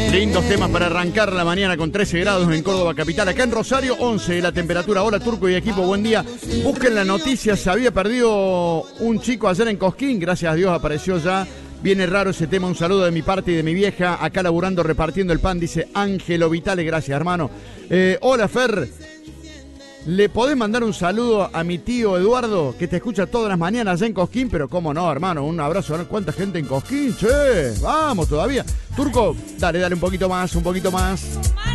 Lindos temas para arrancar la mañana con 13 grados en Córdoba capital. Acá en Rosario, 11 la temperatura. Hola, Turco y equipo, buen día. Busquen la noticia, se había perdido un chico ayer en Cosquín. Gracias a Dios apareció ya. Viene raro ese tema. Un saludo de mi parte y de mi vieja. Acá laburando, repartiendo el pan, dice Ángelo Vitale. Gracias, hermano. Hola, Fer. ¿Le podés mandar un saludo a mi tío Eduardo, que te escucha todas las mañanas allá en Cosquín? Pero cómo no, hermano, un abrazo. ¿Cuánta gente en Cosquín? Che, vamos todavía. Turco, dale un poquito más, un poquito más.